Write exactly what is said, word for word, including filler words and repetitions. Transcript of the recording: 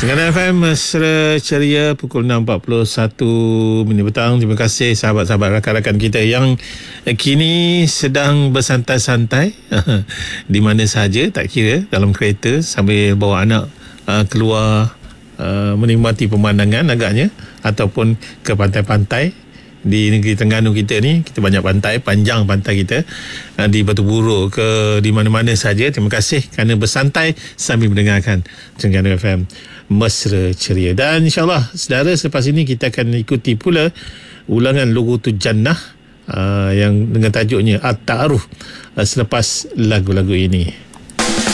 Terengganu F M Mesra Ceria pukul enam empat puluh satu minit petang. Terima kasih sahabat-sahabat rakan-rakan kita yang kini sedang bersantai-santai di mana sahaja, tak kira dalam kereta sambil bawa anak uh, keluar uh, menikmati pemandangan agaknya, ataupun ke pantai-pantai. Di negeri Terengganu kita ni, kita banyak pantai, panjang pantai kita, di Batu Buruk ke di mana-mana saja. Terima kasih kerana bersantai sambil mendengarkan Terengganu F M Mesra Ceria. Dan insyaAllah saudara, selepas ini kita akan ikuti pula ulangan Lughutu Jannah uh, yang dengan tajuknya At-Ta'aruf uh, selepas lagu-lagu ini.